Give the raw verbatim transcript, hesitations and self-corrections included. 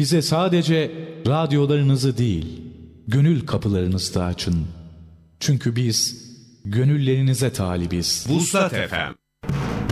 Bize sadece radyolarınızı değil, gönül kapılarınızı da açın. Çünkü biz gönüllerinize talibiz. Vuslat F M